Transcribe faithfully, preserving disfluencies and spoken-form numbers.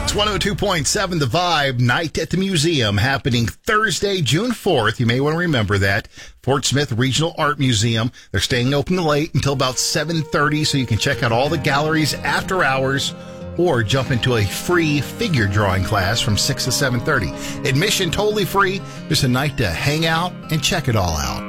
It's one oh two point seven The Vibe, Night at the Museum, happening Thursday, June fourth. You may want to remember that. Fort Smith Regional Art Museum. They're staying open late until about seven thirty, so you can check out all the galleries after hours or jump into a free figure drawing class from six to seven thirty. Admission totally free. Just a night to hang out and check it all out.